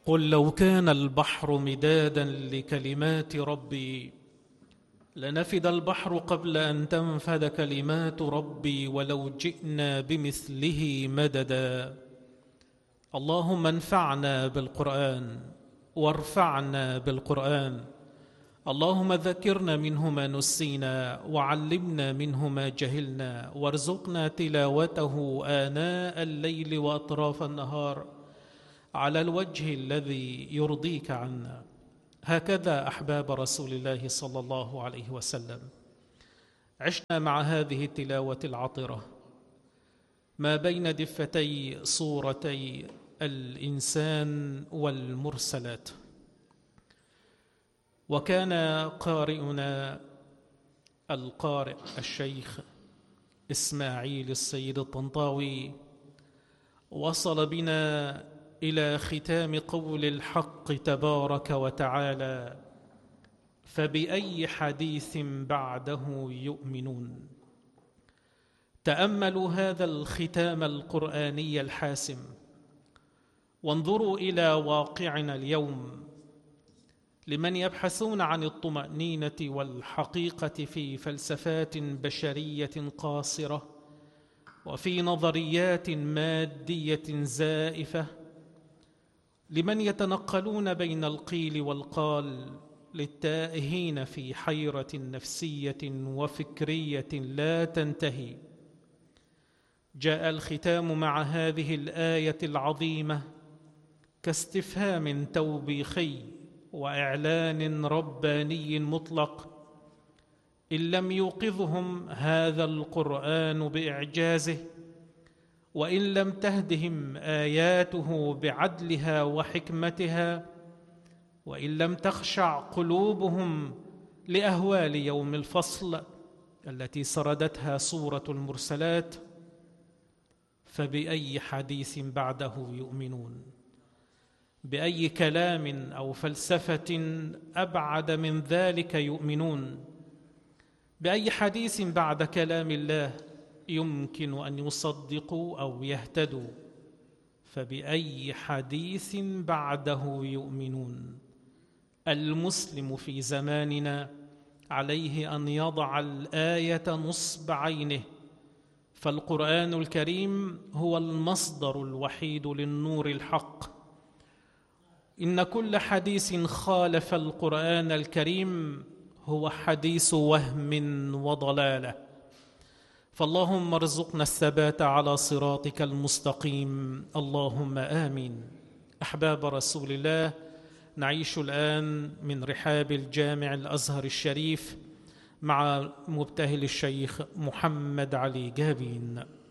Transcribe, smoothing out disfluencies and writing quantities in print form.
قل لو كان البحر مدادا لكلمات ربي لنفد البحر قبل أن تنفد كلمات ربي ولو جئنا بمثله مددا. اللهم انفعنا بالقرآن وارفعنا بالقرآن. اللهم ذكرنا منه ما نسينا وعلمنا منه ما جهلنا وارزقنا تلاوته آناء الليل وأطراف النهار على الوجه الذي يرضيك عنا. هكذا أحباب رسول الله صلى الله عليه وسلم عشنا مع هذه التلاوة العطرة ما بين دفتي صورتي الإنسان والمرسلات. وكان قارئنا القارئ الشيخ إسماعيل السيد الطنطاوي وصل بنا إلى ختام قول الحق تبارك وتعالى: فبأي حديث بعده يؤمنون. تأملوا هذا الختام القرآني الحاسم وانظروا إلى واقعنا اليوم لمن يبحثون عن الطمأنينة والحقيقة في فلسفات بشرية قاصرة وفي نظريات مادية زائفة، لمن يتنقلون بين القيل والقال، للتائهين في حيرة نفسية وفكرية لا تنتهي. جاء الختام مع هذه الآية العظيمة كاستفهام توبيخي وإعلان رباني مطلق: إن لم يوقظهم هذا القرآن بإعجازه، وإن لم تهدهم آياته بعدلها وحكمتها، وإن لم تخشع قلوبهم لأهوال يوم الفصل التي سردتها سورة المرسلات، فبأي حديث بعده يؤمنون؟ بأي كلام أو فلسفة أبعد من ذلك يؤمنون؟ بأي حديث بعد كلام الله يمكن أن يصدقوا أو يهتدوا؟ فبأي حديث بعده يؤمنون؟ المسلم في زماننا عليه أن يضع الآية نصب عينه، فالقرآن الكريم هو المصدر الوحيد للنور الحق. إن كل حديث خالف القرآن الكريم هو حديث وهم وضلالة. فاللهم ارزقنا الثبات على صراطك المستقيم، اللهم آمين. أحباب رسول الله، نعيش الآن من رحاب الجامع الأزهر الشريف مع مبتهل الشيخ محمد علي جابين.